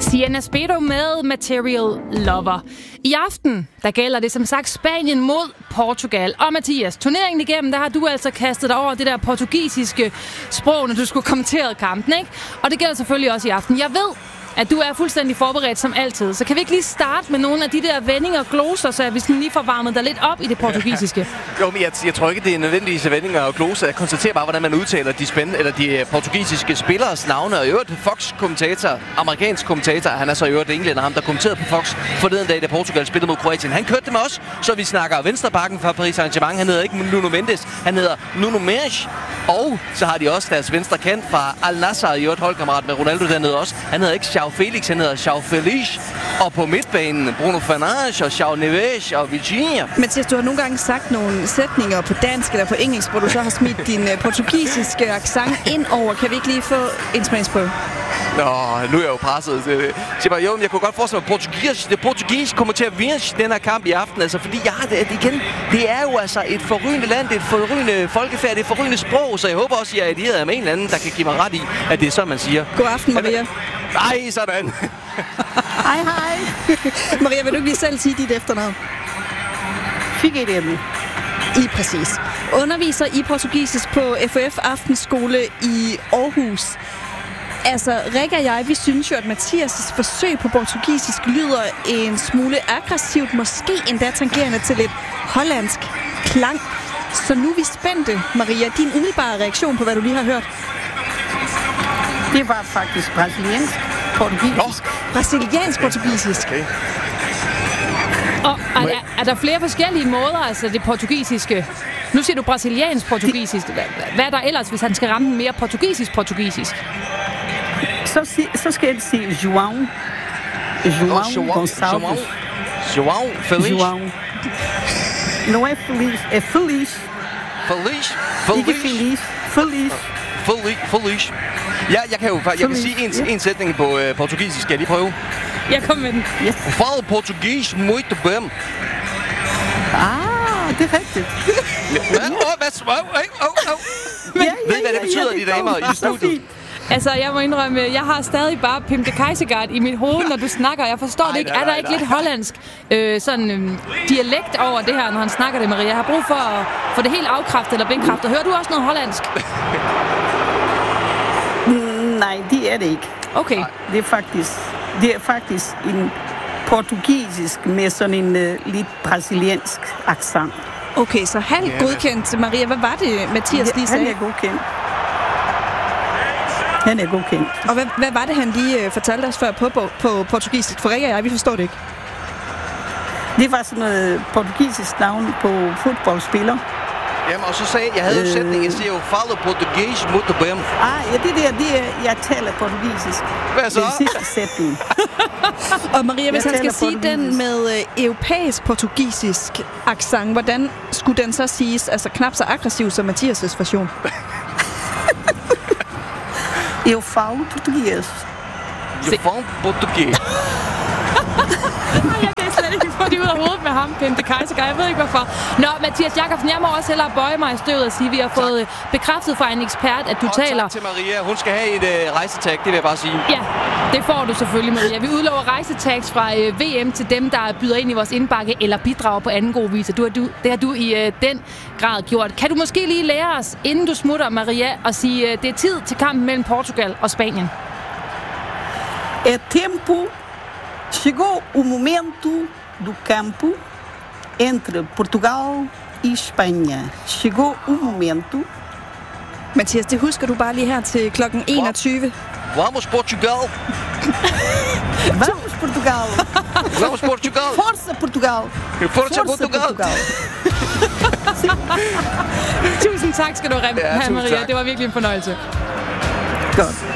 Sienna Spedo med Material Lover. I aften, der gælder det som sagt Spanien mod Portugal. Og Mathias, turneringen igennem, der har du altså kastet dig over det der portugisiske sprog, når du skulle kommentere kampen, ikke? Og det gælder selvfølgelig også i aften. Jeg ved, at du er fuldstændig forberedt som altid. Så kan vi ikke lige starte med nogle af de der vendinger og gloser, så vi lige får varmet dig lidt op i det portugisiske? Jo, men jeg tror ikke, det er nødvendigvis vendinger og gloser. Jeg konstaterer bare, hvordan man udtaler de portugisiske spilleres navne. Og i øvrigt Fox-kommentator, amerikansk kommentator, han er så i øvrigt englænder, ham der kommenterede på Fox forleden dag, da Portugal spillede mod Kroatien. Han kørte det med os, så vi snakker venstrebacken fra Paris Saint-Germain. Han hedder ikke Nuno Mendes, han hedder Nuno Mendes. Og så har de også deres venstre kant fra Al Nassr, i øvrigt holdkammerat med Ronaldo dernede også. Han hedder ikke João Felix, han hedder João Felix. Og på midtbanen, Bruno Fernandes og João Neves og Vitinha. Mathias, du har nogle gange sagt nogle sætninger på dansk eller på engelsk, hvor du så har smidt din portugisiske accent ind over. Kan vi ikke lige få en smagsprøve? Nå, nu er jeg jo presset. Jo, men jeg kunne godt forestille mig, det portugisisk kommer til at vinde den her kamp i aften. Altså, fordi jeg har det igen. Det er jo altså et forrygende land, det er et forrygende folkefærd, det er et forrygende sprog. Så jeg håber også, at jeg er allieret med en eller anden, der kan give mig ret i, at det er sådan, man siger. God aften, Maria. Nej, sådan. Hej. Maria, vil du ikke lige selv sige dit efternavn? Figueiredo. I præcis. Underviser i portugisisk på FOF Aftenskole i Aarhus. Altså, Rikke og jeg, vi synes jo, at Mathias' forsøg på portugisisk lyder en smule aggressivt, måske endda tangerende til lidt hollandsk klang. Så nu er vi spændte. Maria, din umiddelbare reaktion på, hvad du lige har hørt? Det var faktisk brasiliansk portugisisk. Brasiliansk portugisisk. Okay. Og er der flere forskellige måder, altså det portugisiske? Nu siger du brasiliansk portugisisk. Hvad er der ellers, hvis han skal ramme den mere portugisisk? Så skal jeg sige João Gonçalves. João Felix. Não é feliz, é feliz. Feliz. Ikke feliz, feliz. Feliz. Ja, jeg kan sige en sætning på portugisisk. Skal jeg lige prøve? Jeg kom med den. Yes. Falo português muito bem. Det er rigtigt. Ved I, hvad det betyder, de damer i studiet? Altså, jeg må indrømme, jeg har stadig bare Pim de Kejsergaard i mit hoved, når du snakker. Jeg forstår det ikke. Er der ikke lidt hollandsk dialekt over det her, når han snakker det, Maria? Jeg har brug for at få det helt afkræftet eller bekræftet. Hører du også noget hollandsk? Nej, det er det ikke. Okay. Det er faktisk en portugisisk med sådan en lidt brasiliansk accent. Okay, så halvt godkendt. Maria, hvad var det, Mathias lige sagde? Han er godkendt. Og hvad var det, han lige fortalte os før på portugisisk? For Rikke og jeg, vi forstår det ikke. Det var sådan noget portugisisk navn på fodboldspiller. Jamen, og så sagde jeg havde jo sætningen, jeg siger jo, falo português muito bem. Jeg taler portugisisk. Hvad så? Det er sidste sætning. Og Maria, hvis han skal sige den med europæisk portugisisk accent, hvordan skulle den så siges? Altså knap så aggressiv som Mathias' version. Eu falo português. Jeg falo português. Jeg kan slet ikke få det ud af hovedet med ham, Pim de Kejsergaard. Jeg ved ikke hvorfor. Nå, Mathias Jakobsen, jeg må også hellere bøje mig i støvet og sige, at vi har fået bekræftet fra en ekspert, at du taler... Tak til Maria. Hun skal have et rejsetag, det vil jeg bare sige. Ja, det får du selvfølgelig, Maria. Vi udlover rejsetags fra VM til dem, der byder ind i vores indbakke eller bidrager på anden god vis. Det har du i den grad gjort. Kan du måske lige lære os, inden du smutter, Maria, at sige, det er tid til kampen mellem Portugal og Spanien? É tempo. Chegou o momento do campo entre Portugal e Espanha. Chegou o momento. Mathias, det husker du bare lige her til klokken 21. Vamos Portugal. Vamos Portugal. Vamos Portugal. Força Portugal. Força Portugal. Tusind tak skal du have, Maria. Det var virkelig en fornøjelse. Godt.